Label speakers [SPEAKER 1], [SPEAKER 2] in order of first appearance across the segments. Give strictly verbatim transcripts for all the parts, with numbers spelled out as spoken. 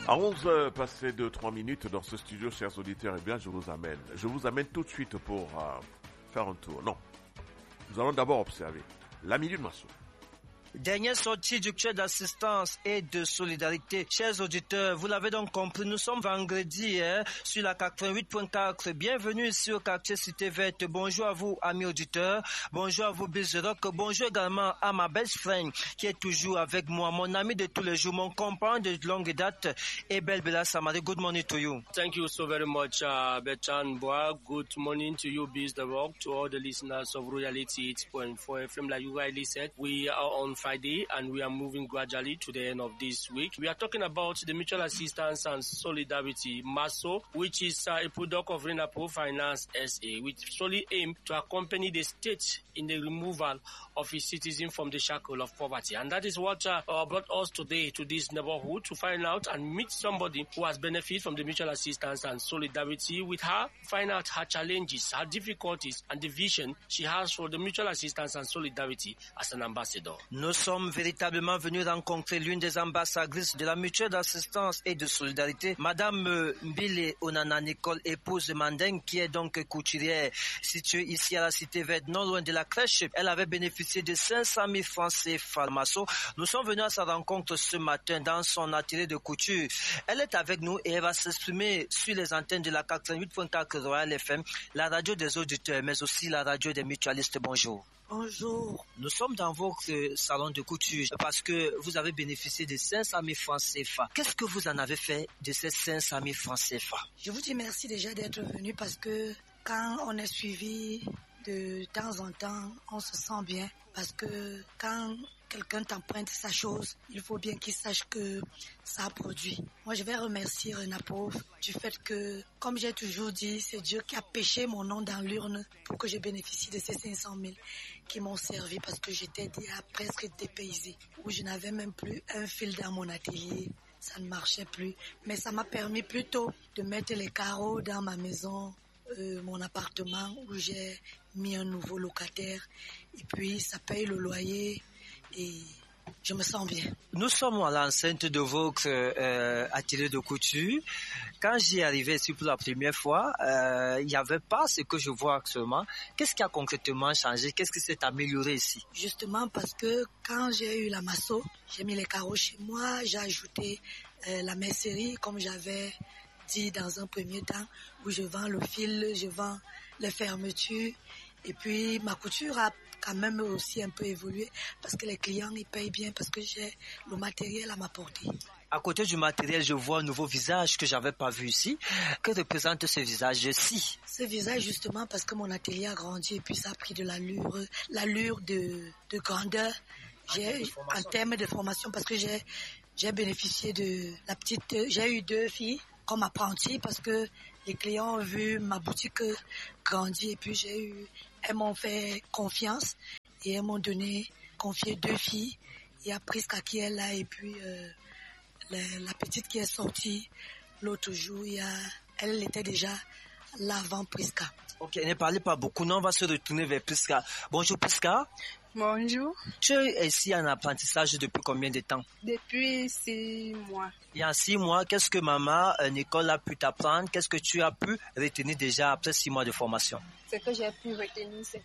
[SPEAKER 1] À onze heures passées de trois minutes dans ce studio, chers auditeurs, eh bien, je vous amène. Je vous amène tout de suite pour euh, faire un tour. Non, nous allons d'abord observer la minute Masso.
[SPEAKER 2] Dernière sortie du chef d'assistance et de solidarité. Chers auditeurs, vous l'avez donc compris, nous sommes vendredi hein, sur la quatre-vingt-huit point quatre. Bienvenue ici au quartier Cité Verte. Bonjour à vous, amis auditeurs. Bonjour à vous, Bizrock. Bonjour également à ma best friend qui est toujours avec moi, mon ami de tous les jours, mon compagnon de longue date, Ebel Bella Samari. Good morning to you.
[SPEAKER 3] Thank you so very much, uh, Bertrand Bois. Good morning to you, Bizrock, to all the listeners of Royalty eight point four F M. Like you rightly said, we are on Friday and we are moving gradually to the end of this week. We are talking about the Mutual Assistance and Solidarity, MASO, which is uh, a product of Renapo Finance S A, which solely aim to accompany the state in the removal of its citizens from the shackle of poverty. And that is what uh, uh, brought us today to this neighborhood to find out and meet somebody who has benefited from the Mutual Assistance and Solidarity. With her, find out her challenges, her difficulties, and the vision she has for the Mutual Assistance and Solidarity as an ambassador.
[SPEAKER 2] Nous sommes véritablement venus rencontrer l'une des ambassadrices de la Mutuelle d'assistance et de solidarité, Madame Mbile Onana Nicole, épouse de Mandeng, qui est donc couturière située ici à la Cité Verte, non loin de la crèche. Elle avait bénéficié de cinq cent mille francs C F A. Nous sommes venus à sa rencontre ce matin dans son atelier de couture. Elle est avec nous et elle va s'exprimer sur les antennes de la quatre-vingt-huit point quatre Royal F M, la radio des auditeurs, mais aussi la radio des mutualistes. Bonjour.
[SPEAKER 4] Bonjour.
[SPEAKER 2] Nous sommes dans votre salon de couture parce que vous avez bénéficié de cinq cent mille francs C F A. Qu'est-ce que vous en avez fait de ces cinq cent mille francs C F A?
[SPEAKER 4] Je vous dis merci déjà d'être venu parce que quand on est suivi de temps en temps, on se sent bien parce que quand quelqu'un t'emprunte sa chose, il faut bien qu'il sache que ça a produit. Moi, je vais remercier Renapo du fait que, comme j'ai toujours dit, c'est Dieu qui a pêché mon nom dans l'urne pour que je bénéficie de ces cinq cent mille qui m'ont servi parce que j'étais déjà presque dépaysée, où je n'avais même plus un fil dans mon atelier. Ça ne marchait plus. Mais ça m'a permis plutôt de mettre les carreaux dans ma maison, euh, mon appartement où j'ai mis un nouveau locataire. Et puis, ça paye le loyer. Et je me sens bien.
[SPEAKER 2] Nous sommes à l'enceinte de votre euh, atelier de couture. Quand j'y arrivé ici pour la première fois, euh, il n'y avait pas ce que je vois actuellement. Qu'est-ce qui a concrètement changé? Qu'est-ce qui s'est amélioré ici?
[SPEAKER 4] Justement parce que quand j'ai eu la masso, j'ai mis les carreaux chez moi, j'ai ajouté euh, la mercerie comme j'avais dit dans un premier temps, où je vends le fil, je vends les fermetures. Et puis ma couture a quand même aussi un peu évolué parce que les clients ils payent bien parce que j'ai le matériel à m'apporter.
[SPEAKER 2] À côté du matériel, je vois un nouveau visage que j'avais pas vu ici. Que représente ce visage-ci?
[SPEAKER 4] Ce visage justement parce que mon atelier a grandi et puis ça a pris de l'allure, l'allure de, de grandeur. J'ai en termes de formation parce que j'ai j'ai bénéficié de la petite, j'ai eu deux filles comme apprentis parce que les clients ont vu ma boutique grandir et puis j'ai eu, elles m'ont fait confiance et elles m'ont donné, confié deux filles. Il y a Priska qui est là et puis euh, la, la petite qui est sortie l'autre jour, il y a, elle était déjà là avant Priska.
[SPEAKER 2] Ok, ne parlez pas beaucoup, non, on va se retourner vers Priska. Bonjour Priska.
[SPEAKER 5] Bonjour.
[SPEAKER 2] Tu es ici en apprentissage depuis combien de temps?
[SPEAKER 5] Depuis six mois.
[SPEAKER 2] Il y a six mois, qu'est-ce que maman euh, Nicole a pu t'apprendre? Qu'est-ce que tu as pu retenir déjà après six mois de formation?
[SPEAKER 5] Ce que j'ai pu retenir, c'est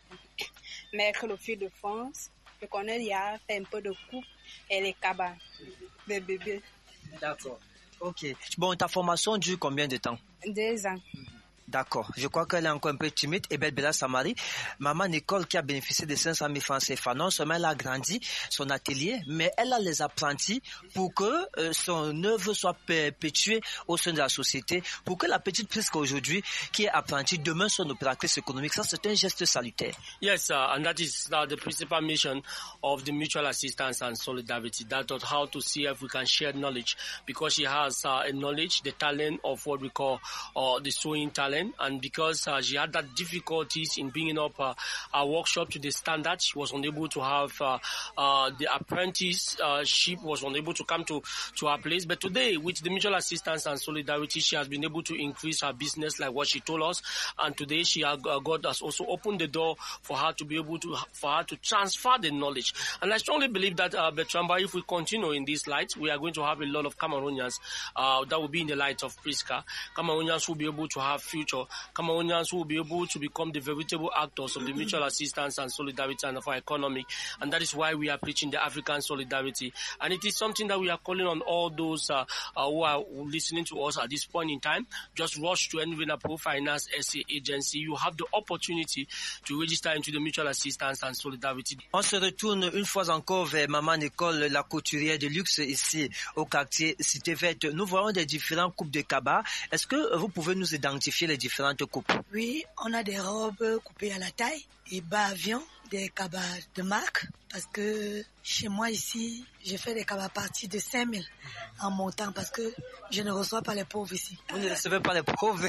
[SPEAKER 5] mettre le fil de France. Je connais, il y a fait un peu de coupe et les cabas des bébés.
[SPEAKER 2] D'accord. Ok. Bon, ta formation dure combien de temps?
[SPEAKER 5] Deux ans.
[SPEAKER 2] D'accord. Je crois qu'elle est encore un peu timide. Et Belle Bella Samari, maman Nicole qui a bénéficié de cinq cent mille francs C F A. Non seulement elle a grandi son atelier, mais elle a les apprentis pour que euh, son œuvre soit perpétuée au sein de la société, pour que la petite Priska aujourd'hui, qui est apprentie, demain soit une opératrice économique. Ça, c'est un geste salutaire.
[SPEAKER 3] Yes, uh, and that is uh, the principal mission of the Mutual Assistance and Solidarity. That is how to see if we can share knowledge, because she has uh, a knowledge, the talent of what we call uh, the sewing talent. then, and because uh, she had that difficulties in bringing up uh, our workshop to the standard, she was unable to have uh, uh, the apprenticeship was unable to come to to her place. But today, with the mutual assistance and solidarity, she has been able to increase her business, like what she told us. And today, she uh, God has also opened the door for her to be able to for her to transfer the knowledge. And I strongly believe that uh, Bertramba, if we continue in this light, we are going to have a lot of Cameroonians uh, that will be in the light of Priska. Cameroonians will be able to have future. Cameroonians will be able to become the veritable actors of the mutual assistance and solidarity and of our economy. And that is why we are preaching the African solidarity. And it is something that we are calling on all those uh, uh, who are listening to us at this point in time. Just rush to Envina Pro Finance S A agency. You have the opportunity to register into the mutual assistance and solidarity.
[SPEAKER 2] On se retourne une fois encore vers Maman Nicole, la couturière de luxe ici au quartier Cité Verte. Nous voyons des différents coupes de cabas. Est-ce que vous pouvez nous identifier les différentes coupes?
[SPEAKER 4] Oui, on a des robes coupées à la taille et bas avion, des cabas de marque, parce que chez moi ici, je fais des cabas à partir de cinq mille en montant, parce que je ne reçois pas les pauvres ici.
[SPEAKER 2] Vous ne recevez pas les pauvres,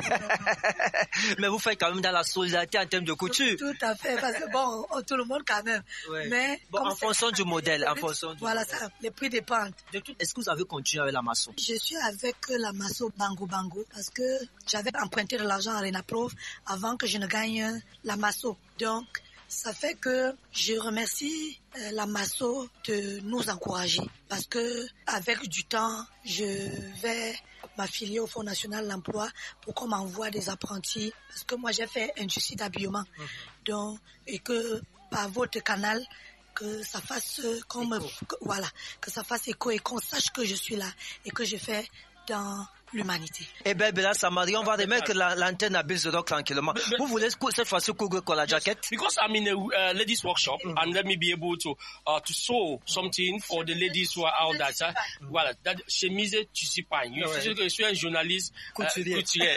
[SPEAKER 2] mais vous faites quand même dans la solidarité en termes de couture.
[SPEAKER 4] Tout à fait, parce que bon, tout le monde quand même.
[SPEAKER 2] Ouais.
[SPEAKER 4] Mais
[SPEAKER 2] bon, en fonction du modèle, en fonction du
[SPEAKER 4] voilà
[SPEAKER 2] modèle.
[SPEAKER 4] Ça, les prix dépendent.
[SPEAKER 2] Est-ce que vous avez continué avec la maçon?
[SPEAKER 4] Je suis avec la maçon Bango Bango parce que j'avais emprunté de l'argent à Renaprof avant que je ne gagne la maçon. Donc, ça fait que je remercie euh, la maçon de nous encourager parce que avec du temps, je vais m'affilier au Fonds national de l'emploi pour qu'on m'envoie des apprentis parce que moi j'ai fait industrie d'habillement. Mm-hmm. Donc, et que par votre canal, que ça fasse comme que, voilà, que ça fasse écho et qu'on sache que je suis là et que je fais dans l'humanité.
[SPEAKER 2] Eh bien, Bella Samari, on va remettre la, l'antenne à Biz Rock tranquillement. But, but, vous voulez cette fois-ci couvrir quoi la jaquette?
[SPEAKER 3] Because I'm in a uh, ladies workshop mm-hmm. and let me be able to uh, to sew something for the ladies who are out there. Mm-hmm. Voilà, chemise tissu pain. Je suis je suis un journaliste couturier. Euh, couturier.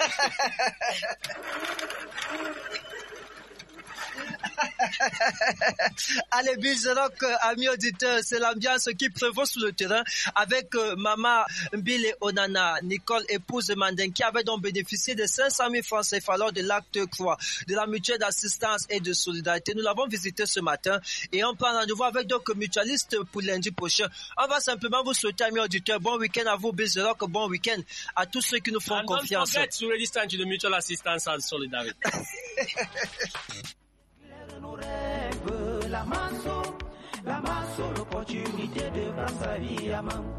[SPEAKER 2] Allez, Biz Rock, amis auditeurs, c'est l'ambiance qui prévaut sur le terrain avec euh, Maman Mbile Onana Nicole, épouse de Mandeng, qui avait donc bénéficié de cinq cent mille francs C F A lors de l'acte trois de la mutuelle d'assistance et de solidarité. Nous l'avons visité ce matin et on prend rendez-vous avec d'autres mutualistes pour lundi prochain. On va simplement vous souhaiter, amis auditeurs, bon week-end à vous, Biz Rock, bon week-end à tous ceux qui nous font
[SPEAKER 3] and
[SPEAKER 2] confiance.
[SPEAKER 3] Don't forget to register to the mutual assistance and solidarity.
[SPEAKER 6] Nos rêves, la masso, la masso, l'opportunité de voir sa vie à main.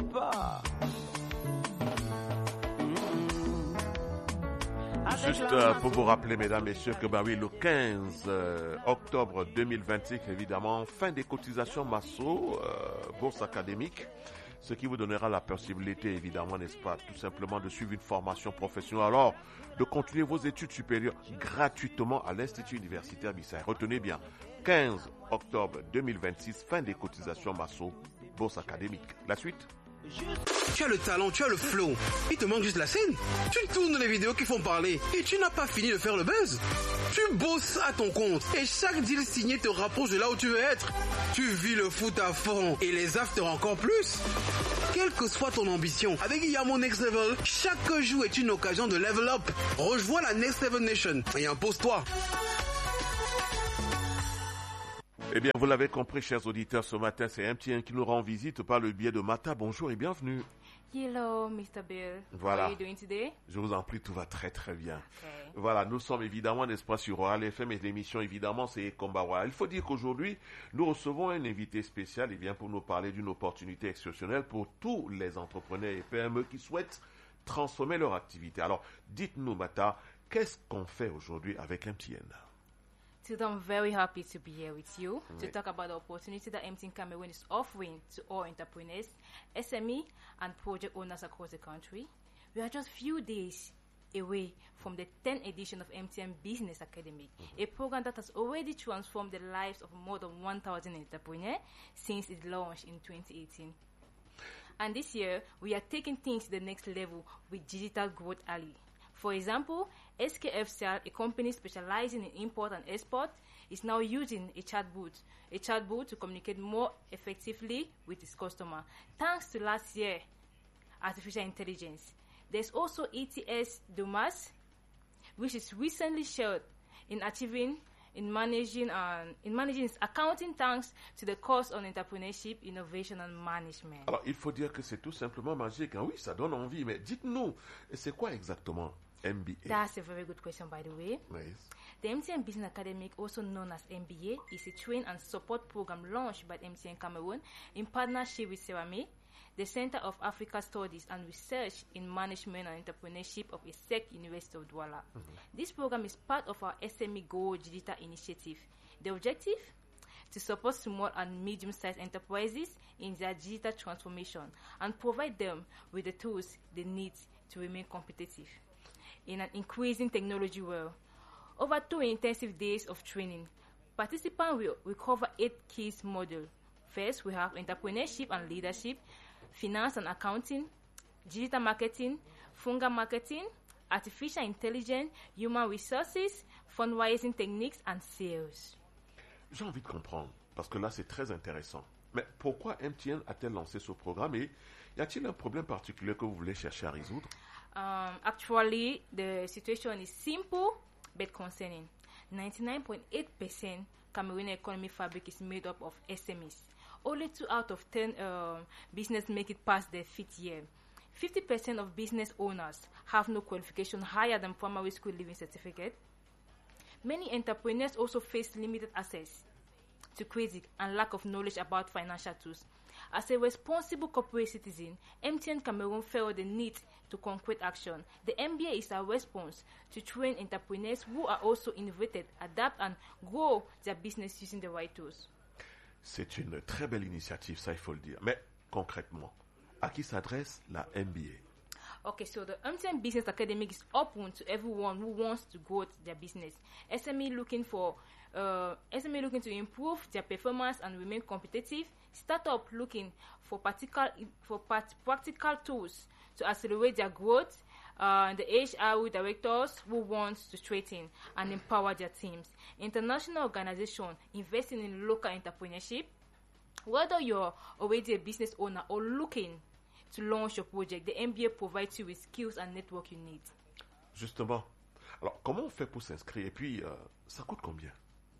[SPEAKER 1] Juste euh, pour vous rappeler, mesdames, messieurs, que bah oui, le quinze euh, octobre deux mille vingt-cinq, évidemment, fin des cotisations Masso, euh, bourse académique, ce qui vous donnera la possibilité, évidemment, n'est-ce pas, tout simplement de suivre une formation professionnelle. Alors, de continuer vos études supérieures gratuitement à l'Institut universitaire Bissaï. Retenez bien, quinze octobre deux mille vingt-six, fin des cotisations Masso, bourse académique. La suite?
[SPEAKER 7] Tu as le talent, tu as le flow. Il te manque juste la scène. Tu tournes les vidéos qui font parler et tu n'as pas fini de faire le buzz. Tu bosses à ton compte et chaque deal signé te rapproche de là où tu veux être. Tu vis le foot à fond et les after encore plus. Quelle que soit ton ambition, avec Yamo Next Level, chaque jour est une occasion de level up. Rejoins la Next Level Nation et impose-toi.
[SPEAKER 1] Eh bien, vous l'avez compris, chers auditeurs, ce matin, c'est M T N qui nous rend visite par le biais de Mata. Bonjour et bienvenue.
[SPEAKER 8] Hello, mister Bill.
[SPEAKER 1] Voilà.
[SPEAKER 8] How are you doing today?
[SPEAKER 1] Je vous en prie, tout va très très bien.
[SPEAKER 8] Okay.
[SPEAKER 1] Voilà, nous sommes évidemment, n'est-ce pas, sur Royal F M et l'émission, évidemment, c'est Combat Royal. Il faut dire qu'aujourd'hui, nous recevons un invité spécial, et bien, pour nous parler d'une opportunité exceptionnelle pour tous les entrepreneurs et P M E qui souhaitent transformer leur activité. Alors, dites-nous, Mata, qu'est-ce qu'on fait aujourd'hui avec M T N?
[SPEAKER 8] Today I'm very happy to be here with you
[SPEAKER 1] Oui.
[SPEAKER 8] to talk about the opportunity that M T N Cameroon is offering to all entrepreneurs, S M E and project owners across the country. We are just few days away from the tenth edition of M T N Business Academy, mm-hmm. a program that has already transformed the lives of more than one thousand entrepreneurs since its launch in twenty eighteen. And this year, we are taking things to the next level with Digital Growth Alley. For example, S K F C R, a company specializing in import and export, is now using a chatbot, a chatbot to communicate more effectively with its customer. Thanks to last year, artificial intelligence. There's also E T S Domas, which is recently shared in achieving in managing and in managing its accounting thanks to the course on entrepreneurship, innovation and management.
[SPEAKER 1] Alors, il faut dire que c'est tout simplement magique. Hein? Oui, ça donne envie, mais dites-nous, c'est quoi exactement M B A?
[SPEAKER 8] That's a very good question, by the way.
[SPEAKER 1] Nice.
[SPEAKER 8] The M T N Business Academy, also known as M B A, is a train and support program launched by M T N Cameroon in partnership with CERAME, the Center of Africa Studies and Research in Management and Entrepreneurship of E S S E C University of Douala. Mm-hmm. This program is part of our S M E Go Digital Initiative. The objective? To support small and medium-sized enterprises in their digital transformation and provide them with the tools they need to remain competitive in an increasing technology world. Over two intensive days of training, participants will, will cover eight key modules. First, we have entrepreneurship and leadership, finance and accounting, digital marketing, fungal marketing, artificial intelligence, human resources, fundraising techniques, and sales.
[SPEAKER 1] J'ai envie de comprendre, parce que là, c'est très intéressant. Mais pourquoi M T N a-t-elle lancé ce programme et y a-t-il un problème particulier que vous voulez chercher à résoudre?
[SPEAKER 8] Um, actually, the situation is simple but concerning. ninety-nine point eight percent Cameroonian economy fabric is made up of S M Es. Only two out of ten um, business make it past their fifth year. fifty percent of business owners have no qualification higher than primary school leaving certificate. Many entrepreneurs also face limited access to credit and lack of knowledge about financial tools. As a responsible corporate citizen, M T N Cameroon felt the need to concrete action. The M B A is a response to train entrepreneurs who are also innovative, adapt and grow their business using the right tools.
[SPEAKER 1] C'est une très belle initiative, ça il faut le dire. Mais concrètement, à qui s'adresse la M B A?
[SPEAKER 8] Okay, so the M T N Business Academy is open to everyone who wants to grow their business. S M E looking for uh, S M E looking to improve their performance and remain competitive. Startup looking for practical for part, practical tools to accelerate their growth. Uh, the H R directors who want to strengthen and empower their teams. International organization investing in local entrepreneurship. Whether you're already a business owner or looking to launch your project, the M B A provides you with skills and network you need.
[SPEAKER 1] Justement. Alors, comment on fait pour s'inscrire? Et puis, euh, ça coûte combien?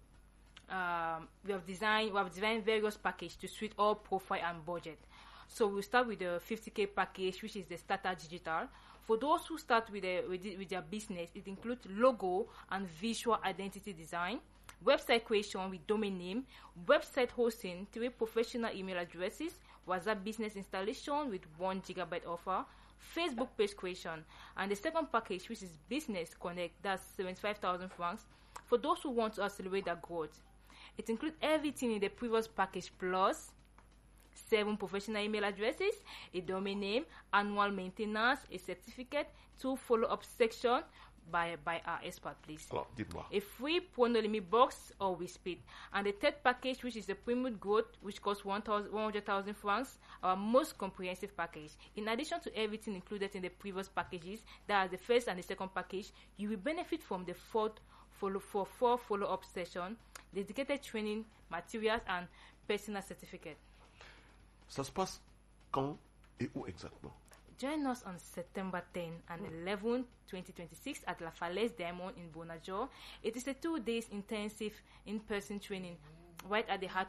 [SPEAKER 8] Um, we have designed we have designed various packages to suit all profile and budget. So we'll start with the fifty K package, which is the starter digital. For those who start with, a, with, with their business, it includes logo and visual identity design, website creation with domain name, website hosting, three professional email addresses, WhatsApp business installation with one gigabyte offer, Facebook page creation, and the second package, which is Business Connect, that's seventy-five thousand francs, for those who want to accelerate their growth. It includes everything in the previous package plus seven professional email addresses, a domain name, annual maintenance, a certificate, two follow-up sections by by our expert, please.
[SPEAKER 1] Alors, dites-moi.
[SPEAKER 8] A free Pronolimit box or with speed. And the third package, which is the premium growth, which costs one hundred thousand francs, our most comprehensive package. In addition to everything included in the previous packages, that is the first and the second package, you will benefit from the fourth follow for four follow-up sessions, dedicated training materials, and personal certificate.
[SPEAKER 1] Ça se passe quand et où exactement?
[SPEAKER 8] Join us on September tenth and eleventh, twenty twenty-six at La Falaise Diamond in Bonajo. It is a two days intensive in-person training right at the heart